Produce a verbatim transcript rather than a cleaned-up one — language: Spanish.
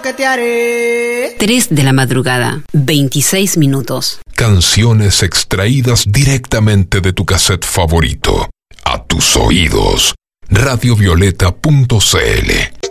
que te haré. tres de la madrugada, veintiséis minutos. Canciones extraídas directamente de tu cassette favorito. A tus oídos. radiovioleta punto c l